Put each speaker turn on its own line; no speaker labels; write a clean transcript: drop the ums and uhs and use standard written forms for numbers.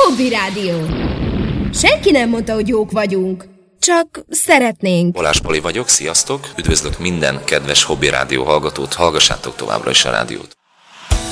Hobby Rádió. Senki nem mondta, hogy jók vagyunk. Csak szeretnénk.
Balázs Pali vagyok, sziasztok! Üdvözlök minden kedves Hobby Rádió hallgatót, hallgassátok továbbra is a rádiót.